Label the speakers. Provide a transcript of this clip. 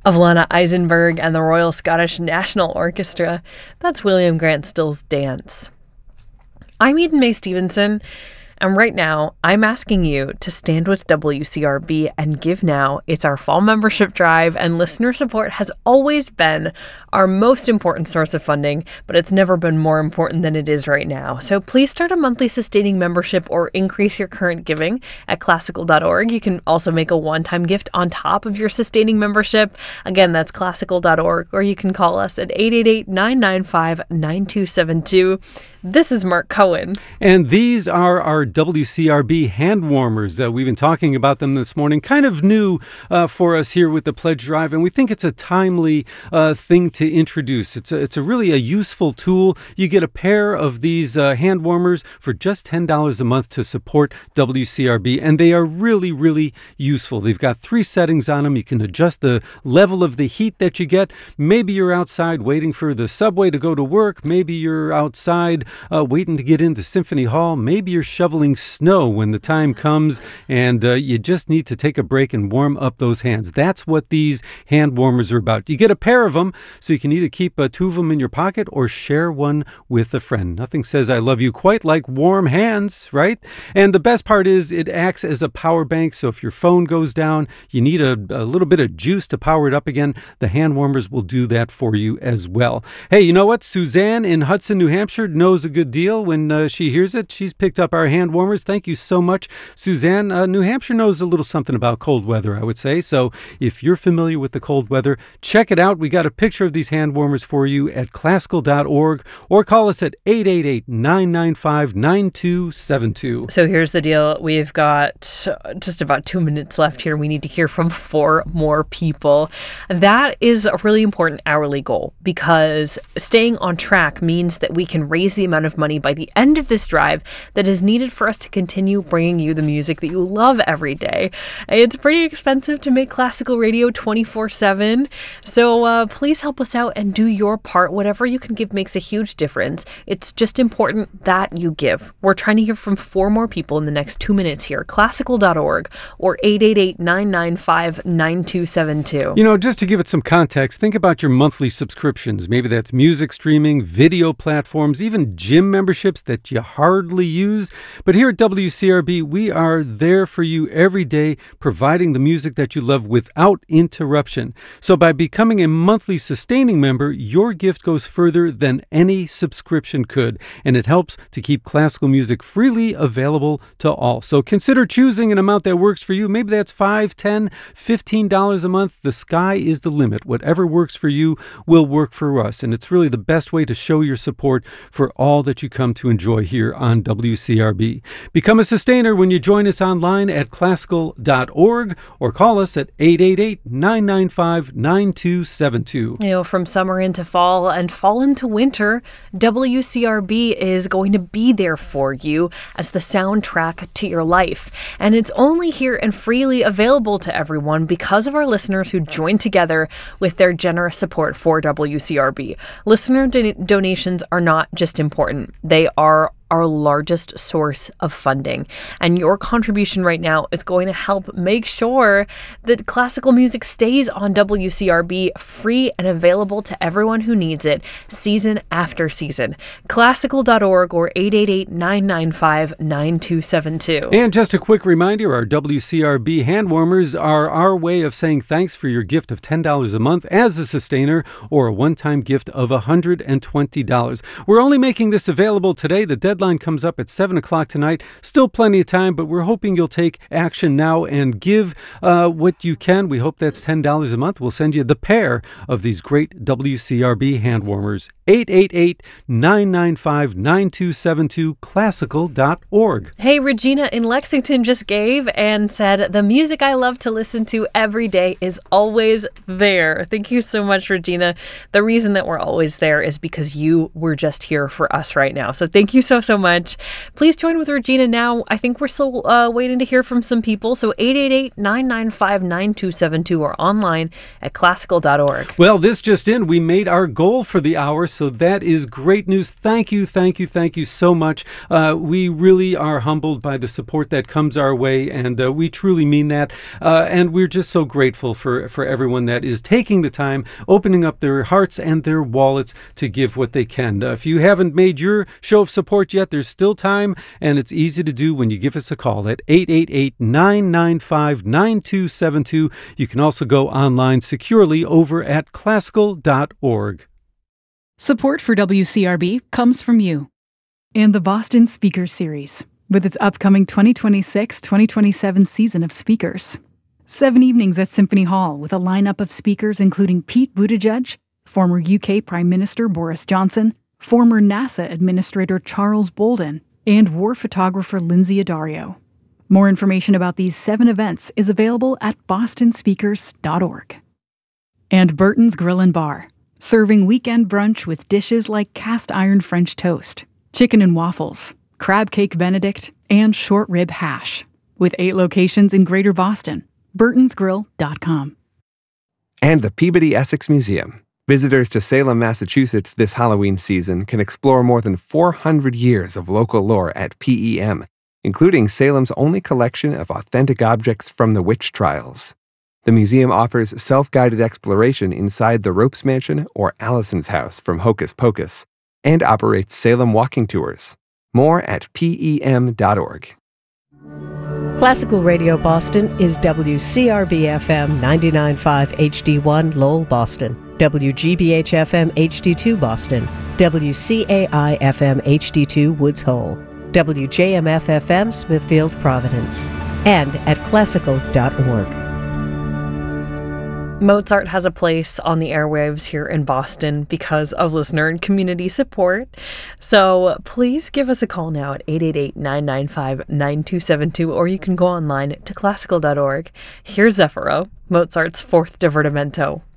Speaker 1: of Lana Eisenberg and the Royal Scottish National Orchestra. That's William Grant Still's Dance. I'm Eden Mae Stevenson, and right now, I'm asking you to stand with WCRB and give now. It's our fall membership drive, and listener support has always been our most important source of funding, but it's never been more important than it is right now. So please start a monthly sustaining membership or increase your current giving at classical.org. You can also make a one-time gift on top of your sustaining membership. Again, that's classical.org, or you can call us at 888-995-9272. This is Mark Cohen.
Speaker 2: And these are our WCRB hand warmers. We've been talking about them this morning. Kind of new for us here with the Pledge Drive, and we think it's a timely thing to introduce. It's a really a useful tool. You get a pair of these hand warmers for just $10 a month to support WCRB, and they are really, really useful. They've got 3 settings on them. You can adjust the level of the heat that you get. Maybe you're outside waiting for the subway to go to work. Maybe you're outside waiting to get into Symphony Hall. Maybe you're shoveling snow when the time comes and you just need to take a break and warm up those hands. That's what these hand warmers are about. You get a pair of them, so you can either keep 2 of them in your pocket or share one with a friend. Nothing says I love you quite like warm hands, right? And the best part is it acts as a power bank, so if your phone goes down, you need a little bit of juice to power it up again, the hand warmers will do that for you as well. Hey, you know what? Suzanne in Hudson, New Hampshire knows a good deal when she hears it. She's picked up our hand warmers. Thank you so much, Suzanne. New Hampshire knows a little something about cold weather, I would say. So if you're familiar with the cold weather, check it out. We got a picture of these hand warmers for you at classical.org, or call us at 888-995-9272.
Speaker 1: So here's the deal. We've got just about 2 minutes left here. We need to hear from 4 more people. That is a really important hourly goal, because staying on track means that we can raise the amount of money by the end of this drive that is needed for us to continue bringing you the music that you love every day. It's pretty expensive to make classical radio 24/7, so please help us out and do your part. Whatever you can give makes a huge difference. It's just important that you give. We're trying to hear from 4 more people in the next 2 minutes here. Classical.org or 888-995-9272.
Speaker 2: You know, just to give it some context, think about your monthly subscriptions. Maybe that's music streaming, video platforms, even gym memberships that you hardly use. But here at WCRB, we are there for you every day, providing the music that you love without interruption. So by becoming a monthly sustaining member, your gift goes further than any subscription could, and it helps to keep classical music freely available to all. So consider choosing an amount that works for you. Maybe that's $5, $10, $15 a month. The sky is the limit. Whatever works for you will work for us, and it's really the best way to show your support for all that you come to enjoy here on WCRB. Become a sustainer when you join us online at classical.org, or call us at 888-995-9272.
Speaker 1: You know, from summer into fall and fall into winter, WCRB is going to be there for you as the soundtrack to your life. And it's only here and freely available to everyone because of our listeners who join together with their generous support for WCRB. Listener donations are not just important, they are our largest source of funding. And your contribution right now is going to help make sure that classical music stays on WCRB free and available to everyone who needs it season after season. Classical.org or 888-995-9272.
Speaker 2: And just a quick reminder, our WCRB hand warmers are our way of saying thanks for your gift of $10 a month as a sustainer, or a one-time gift of $120. We're only making this available today. The deadline comes up at 7 o'clock tonight. Still plenty of time, but we're hoping you'll take action now and give what you can. We hope that's $10 a month. We'll send you the pair of these great WCRB hand warmers. 888-995-9272, classical.org.
Speaker 1: Hey, Regina in Lexington just gave and said, the music I love to listen to every day is always there. Thank you so much, Regina. The reason that we're always there is because you were just here for us right now. So thank you so much. Please join with Regina now. I think we're still waiting to hear from some people. So 888-995-9272 or online at classical.org.
Speaker 2: Well, this just in, we made our goal for the hour. So that is great news. Thank you so much. We really are humbled by the support that comes our way, and we truly mean that. And we're just so grateful for everyone that is taking the time, opening up their hearts and their wallets to give what they can. If you haven't made your show of support yet, there's still time, and it's easy to do when you give us a call at 888-995-9272. You can also go online securely over at classical.org.
Speaker 3: Support for WCRB comes from you and the Boston Speakers Series, with its upcoming 2026-2027 season of speakers. 7 evenings at Symphony Hall with a lineup of speakers including Pete Buttigieg, former UK Prime Minister Boris Johnson, former NASA Administrator Charles Bolden, and war photographer Lindsay Addario. More information about these 7 events is available at bostonspeakers.org. And Burton's Grill and Bar, serving weekend brunch with dishes like cast iron French toast, chicken and waffles, crab cake Benedict, and short rib hash. With 8 locations in Greater Boston. burtonsgrill.com.
Speaker 4: And the Peabody Essex Museum. Visitors to Salem, Massachusetts this Halloween season can explore more than 400 years of local lore at PEM, including Salem's only collection of authentic objects from the witch trials. The museum offers self-guided exploration inside the Ropes Mansion or Allison's house from Hocus Pocus, and operates Salem walking tours. More at PEM.org.
Speaker 5: Classical Radio Boston is WCRB-FM 99.5 HD1 Lowell, Boston, WGBH-FM HD2 Boston, WCAI-FM HD2 Woods Hole, WJMF-FM Smithfield, Providence, and at classical.org.
Speaker 1: Mozart has a place on the airwaves here in Boston because of listener and community support. So please give us a call now at 888-995-9272, or you can go online to classical.org. Here's Zeffiro, Mozart's Fourth Divertimento.